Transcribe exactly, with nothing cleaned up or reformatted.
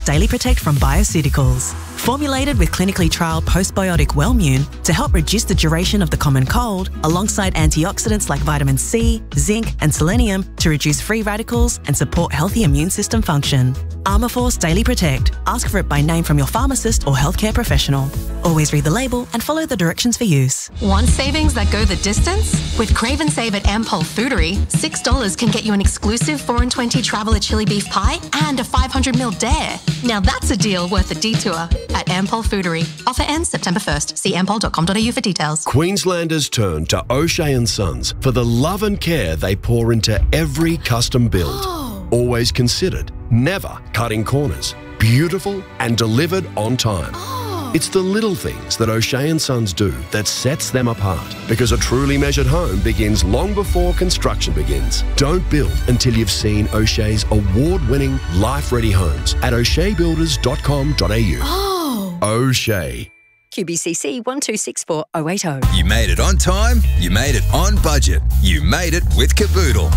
Daily Protect from Bioceuticals. Formulated with clinically trialled postbiotic Wellmune to help reduce the duration of the common cold, alongside antioxidants like vitamin C, zinc and selenium to reduce free radicals and support healthy immune system function. Armourforce Daily Protect. Ask for it by name from your pharmacist or healthcare professional. Always read the label and follow the directions for use. Want savings that go the distance? With Crave and Save at Ampol Foodery, six dollars can get you an exclusive four and twenty Traveller chili beef pie and a five hundred milliliter dare. Now that's a deal worth a detour at Ampol Foodery. Offer ends September first. See ampol dot com dot a u for details. Queenslanders turn to O'Shea and Sons for the love and care they pour into every custom build. Oh. Always considered, never cutting corners, beautiful and delivered on time. Oh. It's the little things that O'Shea and Sons do that sets them apart, because a truly measured home begins long before construction begins. Don't build until you've seen O'Shea's award-winning life-ready homes at o'shea builders dot com dot a u. Oh. O'Shea. Q B C C one two six four oh eight oh. You made it on time, you made it on budget, you made it with Caboodle.